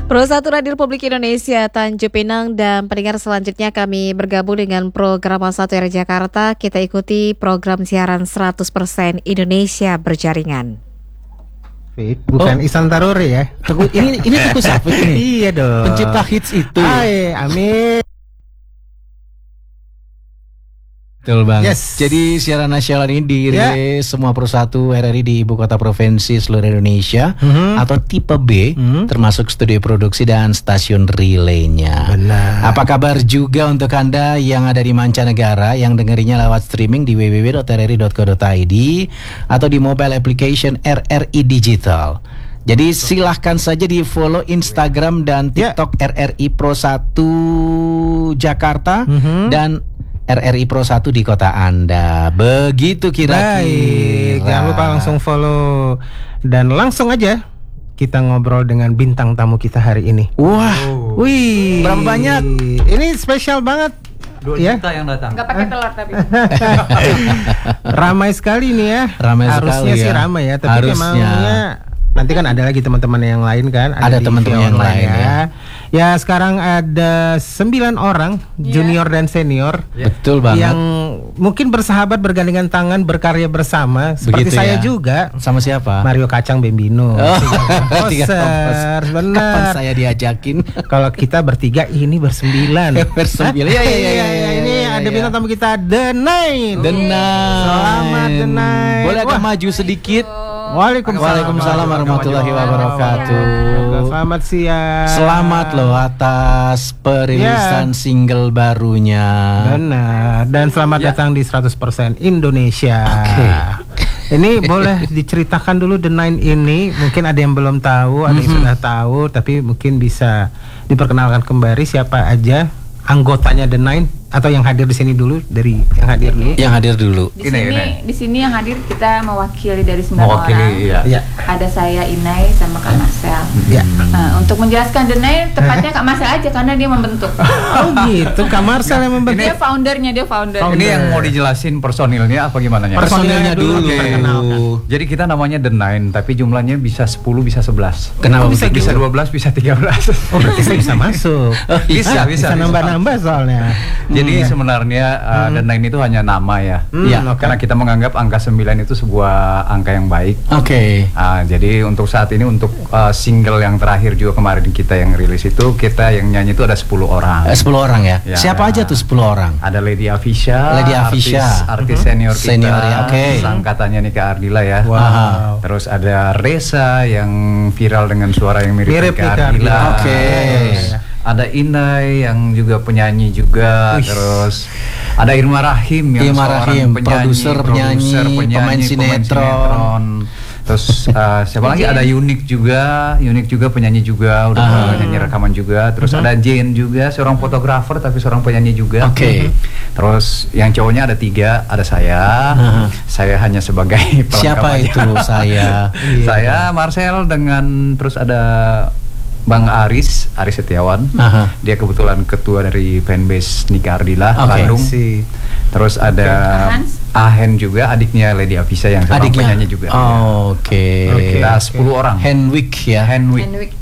Pro 1 Radio Republik Indonesia Tanjung Pinang, dan pendengar selanjutnya kami bergabung dengan program 1 RRI Jakarta. Kita ikuti program siaran 100% Indonesia Berjaringan. Bukan Ihsan Taruri ya. Ini Teguh Safik ini. Iya dong. Pencipta hits itu. Amin. Betul banget. Yes. Jadi siaran nasional ini dirilis semua Pro 1 RRI di ibu kota provinsi seluruh Indonesia atau tipe B, termasuk studio produksi dan stasiun relaynya. Benar. Apa kabar juga untuk Anda yang ada di mancanegara yang dengerinya lewat streaming di www.rri.co.id atau di mobile application RRI Digital. Jadi silahkan saja di follow Instagram dan TikTok RRI Pro 1 Jakarta dan RRI Pro 1 di kota Anda. Begitu kira-kira. Baik, jangan lupa langsung follow. Dan langsung aja kita ngobrol dengan bintang tamu kita hari ini. Wah, Wih, berapa banyak? Ini spesial banget. 2 juta yang datang. Gak pakai telur tapi. Ramai sekali nih ya. Ramai Harusnya sekali sih ya. ramai ya, tapi Harusnya. memangnya nanti kan ada lagi teman-teman yang lain kan. Ada di teman-teman TV yang online lain ya. Ya sekarang ada 9 orang, junior dan senior, betul banget. yang mungkin bersahabat, bergandengan tangan, berkarya bersama. Seperti Begitu saya ya. juga. Sama siapa? Mario Kacang Bembino. Tiga Komposer, Kapan benar. saya diajakin? Kalau kita bertiga, ini bersembilan. Bersembilan. Hah? Iya. Ini ada bintang tamu kita, The Nine. Selamat, The Nine. Boleh agak Wah. maju sedikit? Waalaikumsalam warahmatullahi wabarakatuh. Selamat siang. Selamat loh atas perilisan single barunya. Benar. Dan selamat datang di 100% Indonesia. Ini boleh diceritakan dulu The Nine ini. Mungkin ada yang belum tahu, ada yang sudah tahu, tapi mungkin bisa diperkenalkan kembali siapa aja anggotanya The Nine, atau yang hadir di sini dulu, dari yang hadir dulu. Yang hadir dulu. Di sini yang hadir kita mewakili dari 9 Mewakili, orang. iya. Ya. Ada saya, Inai, sama Kak Marcel. Ya. Untuk menjelaskan The Nine, tepatnya Kak Marcel aja karena dia membentuk. Oh gitu, Kak Marcel yang membentuk. Dia foundernya, dia founder. Ini yang mau dijelasin personilnya apa gimana nya? Personilnya Personilnya dulu. dulu, perkenalkan. Jadi kita namanya The Nine, tapi jumlahnya bisa 10, bisa 11. Kenapa bisa? begitu? Bisa 12, bisa 13. Oh berarti saya bisa masuk. Bisa nambah-nambah soalnya. Jadi sebenarnya The Nine itu hanya nama ya. Ya, oke. Karena kita menganggap angka 9 itu sebuah angka yang baik. Oke. Jadi untuk saat ini untuk single yang terakhir juga kemarin kita yang rilis itu, kita yang nyanyi itu ada 10 orang. 10 orang ya? Ya. Siapa aja tuh 10 orang? Ada Lady Afisha, Lady Afisha. artis senior kita, Senior ya, oke. Angkatannya Nika Ardila ya. Wow. Terus ada Reza yang viral dengan suara yang mirip Nika Nika Ardila. Ardila. Oke. Terus ada Inai yang juga penyanyi juga. Terus ada Irma Rahim yang Irma seorang Rahim, produser, penyanyi, pemain sinetron. Terus siapa lagi? Ada Unik juga penyanyi juga, udah nyanyi rekaman juga. Terus ada Jane juga, seorang fotografer tapi seorang penyanyi juga. Oke. Terus yang cowoknya ada 3, ada saya. Saya hanya sebagai pelengkap Siapa aja. itu saya? Saya Marcel, dengan terus ada Bang Aris Setiawan. Dia kebetulan ketua dari fanbase Nika Ardila Bandung. Terus ada Ahen juga, adiknya Lady Afisha yang seorang penyanyi juga. Oke. Kita 10 orang. Henwick ya. Henwick.